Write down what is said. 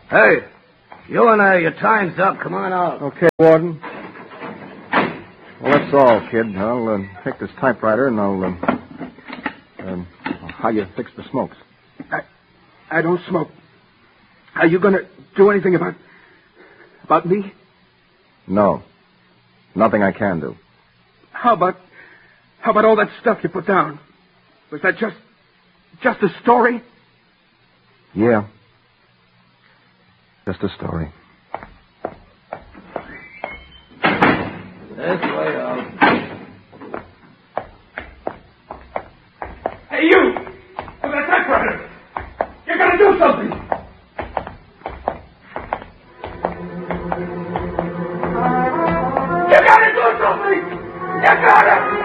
Hey, you and your time's up. Come on out. Okay, Warden. Well, that's all, kid. I'll take this typewriter and I'll how you fix the smokes. I don't smoke. Are you going to do anything about me? No. Nothing I can do. How about all that stuff you put down? Was that just a story? Yeah. Just a story. This way